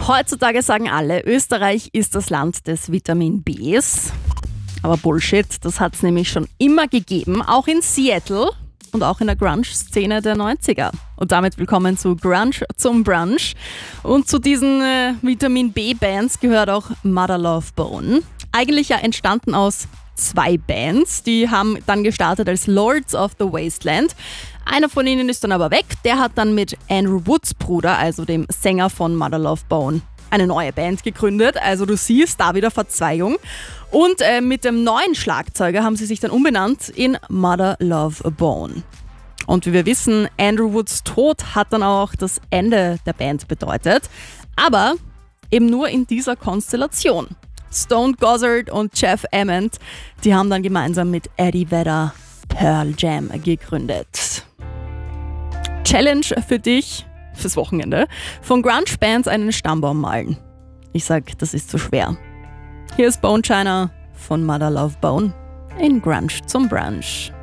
Heutzutage sagen alle, Österreich ist das Land des Vitamin Bs. Aber Bullshit, das hat es nämlich schon immer gegeben, auch in Seattle und auch in der Grunge-Szene der 90er. Und damit willkommen zu Grunge zum Brunch. Und zu diesen Vitamin B-Bands gehört auch Mother Love Bone. Eigentlich ja entstanden aus 2 Bands, die haben dann gestartet als Lords of the Wasteland. Einer von ihnen ist dann aber weg, der hat dann mit Andrew Woods Bruder, also dem Sänger von Mother Love Bone, eine neue Band gegründet. Also du siehst, da wieder Verzweigung. Und mit dem neuen Schlagzeuger haben sie sich dann umbenannt in Mother Love Bone. Und wie wir wissen, Andrew Woods Tod hat dann auch das Ende der Band bedeutet. Aber eben nur in dieser Konstellation. Stone Gossard und Jeff Ament, die haben dann gemeinsam mit Eddie Vedder Pearl Jam gegründet. Challenge für dich fürs Wochenende: von Grunge-Bands einen Stammbaum malen. Ich sag, das ist zu schwer. Hier ist Bone China von Mother Love Bone in Grunge zum Brunch.